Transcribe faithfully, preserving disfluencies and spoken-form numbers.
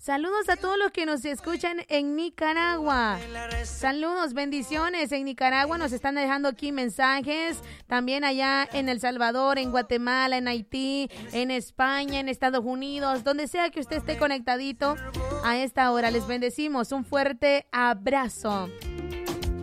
Saludos a todos los que nos escuchan en Nicaragua. Saludos, bendiciones. En Nicaragua nos están dejando aquí mensajes. También allá en El Salvador, en Guatemala, en Haití, en España, en Estados Unidos. Donde sea que usted esté conectadito a esta hora. Les bendecimos. Un fuerte abrazo.